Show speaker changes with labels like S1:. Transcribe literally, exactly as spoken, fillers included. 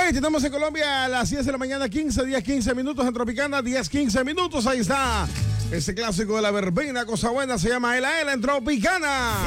S1: Right, estamos en Colombia a las diez de la mañana, quince, diez, quince minutos en Tropicana, diez, quince minutos, ahí está. Ese clásico de la verbena, cosa buena, se llama Ela Ela en Tropicana.